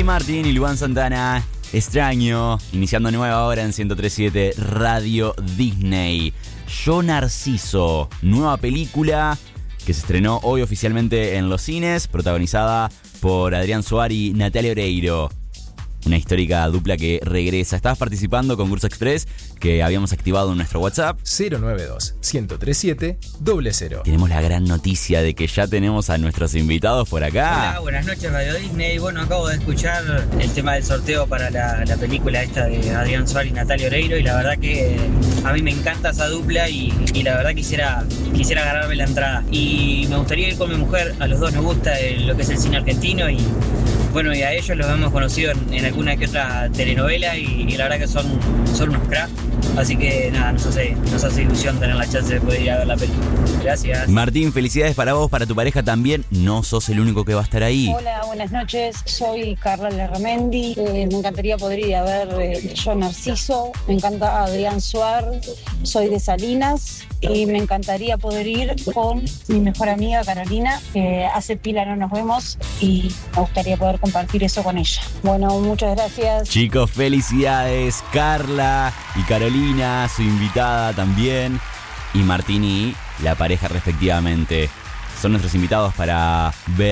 Ricky Martin y Luan Santana, Extraño, iniciando nueva hora en 103.7 Radio Disney. Yo Narciso, nueva película que se estrenó hoy oficialmente en los cines, protagonizada por Adrián Suárez y Natalia Oreiro. Una histórica dupla que regresa. Estabas participando con Concurso Express que habíamos activado en nuestro WhatsApp 092-1037-00. Tenemos la gran noticia de que ya tenemos a nuestros invitados por acá. Hola, buenas noches Radio Disney. Bueno, acabo de escuchar el tema del sorteo para la película esta de Adrián Suárez y Natalia Oreiro, y la verdad que a mí me encanta esa dupla y la verdad quisiera ganarme la entrada. Y me gustaría ir con mi mujer, a los dos nos gusta lo que es el cine argentino y bueno, y a ellos los hemos conocido en alguna que otra telenovela y la verdad que son unos cracks. Así que nada, nos hace ilusión tener la chance de poder ir a ver la película. Gracias. Martín, felicidades para vos, para tu pareja también. No sos el único que va a estar ahí. Hola, buenas noches. Soy Carla Lerramendi. Me encantaría poder ir a ver Yo Narciso. Me encanta Adrián Suárez. Soy de Salinas. Y me encantaría poder ir con mi mejor amiga Carolina, que hace pila no nos vemos y me gustaría poder compartir eso con ella. Bueno, muchas gracias. Chicos, felicidades. Carla y Carolina, su invitada también, y Martín y la pareja respectivamente. Son nuestros invitados para ver